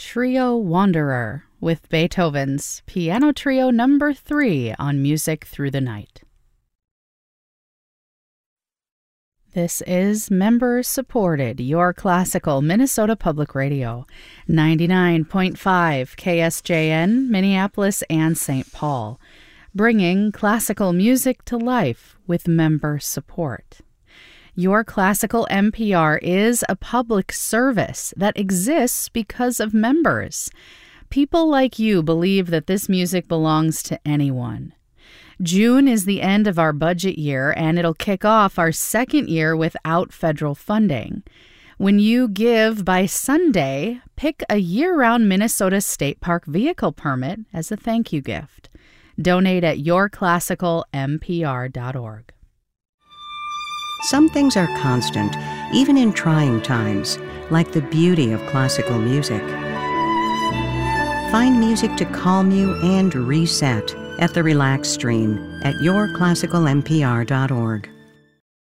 Trio Wanderer with Beethoven's Piano Trio No. 3 on Music Through the Night. This is member-supported, your classical Minnesota Public Radio, 99.5 KSJN, Minneapolis and St. Paul, bringing classical music to life with member support. Your Classical NPR is a public service that exists because of members. People like you believe that this music belongs to anyone. June is the end of our budget year, and it'll kick off our second year without federal funding. When you give by Sunday, pick a year-round Minnesota State Park vehicle permit as a thank you gift. Donate at yourclassicalnpr.org. Some things are constant, even in trying times, like the beauty of classical music. Find music to calm you and reset at the Relax Stream at yourclassicalnpr.org.